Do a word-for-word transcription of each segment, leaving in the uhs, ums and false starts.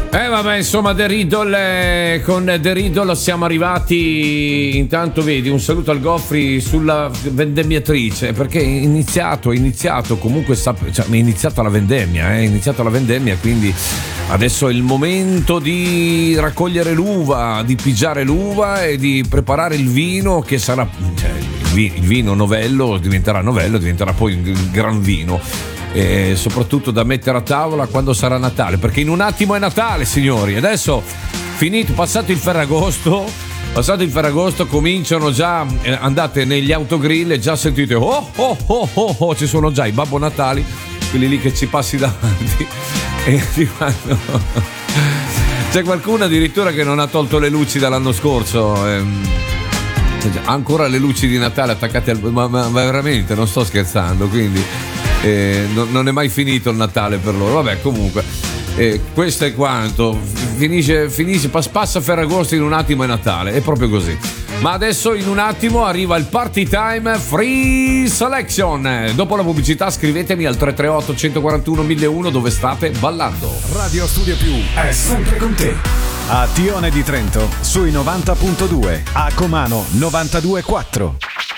Eh vabbè, insomma, The Riddle, eh, con The Riddle siamo arrivati. Intanto vedi, un saluto al Goffri sulla vendemmiatrice, perché è iniziato, è iniziato comunque sta, cioè, è iniziata la vendemmia, eh, è iniziata la vendemmia, quindi adesso è il momento di raccogliere l'uva, di pigiare l'uva e di preparare il vino che sarà, cioè, il, vi, il vino novello diventerà novello, diventerà poi il gran vino. E soprattutto da mettere a tavola quando sarà Natale, perché in un attimo è Natale, signori. Adesso finito, passato il Ferragosto, passato il Ferragosto cominciano già, eh, andate negli autogrill e già sentite oh oh oh oh oh, ci sono già i Babbo Natali, quelli lì che ci passi davanti e ti fanno. C'è qualcuno addirittura che non ha tolto le luci dall'anno scorso, ehm. Ha ancora le luci di Natale attaccate al. Ma, ma, ma veramente non sto scherzando, quindi eh, non, non è mai finito il Natale per loro. Vabbè, comunque eh, questo è quanto. Finisce, finisce, passa Ferragosto, in un attimo è Natale, è proprio così. Ma adesso in un attimo arriva il Party Time Free Selection. Dopo la pubblicità scrivetemi al tre tre otto uno quattro uno uno zero uno dove state ballando. Radio Studio Più è sempre con te. A Tione di Trento sui novanta punto due, a Comano novantadue virgola quattro.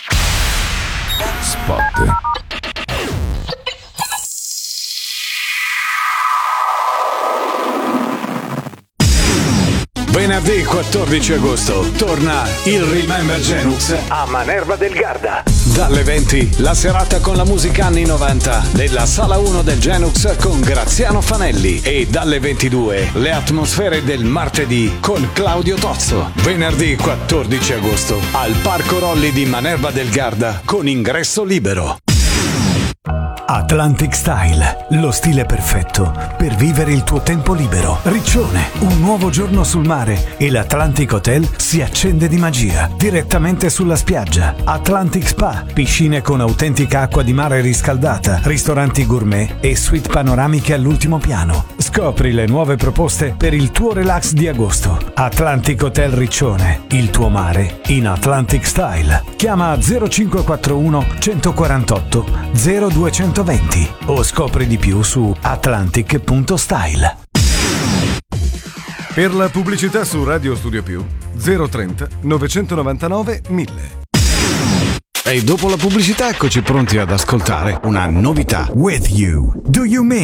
Spot. Venerdì quattordici agosto torna il Remember Genux a Manerva del Garda. Dalle venti la serata con la musica anni novanta nella sala uno del Genux con Graziano Fanelli, e dalle ventidue le atmosfere del martedì con Claudio Tozzo. Venerdì quattordici agosto al Parco Rolli di Manerva del Garda con ingresso libero. Atlantic Style, lo stile perfetto per vivere il tuo tempo libero. Riccione, un nuovo giorno sul mare e l'Atlantic Hotel si accende di magia direttamente sulla spiaggia. Atlantic Spa, piscine con autentica acqua di mare riscaldata, ristoranti gourmet e suite panoramiche all'ultimo piano. Scopri le nuove proposte per il tuo relax di agosto. Atlantic Hotel Riccione, il tuo mare in Atlantic Style. Chiama zero cinque quattro uno uno quattro otto zero due venti o scopri di più su atlantic punto style. Per la pubblicità su Radio Studio Più zero trenta novecentonovantanove mille. E dopo la pubblicità eccoci pronti ad ascoltare una novità. With You, Do You Mean?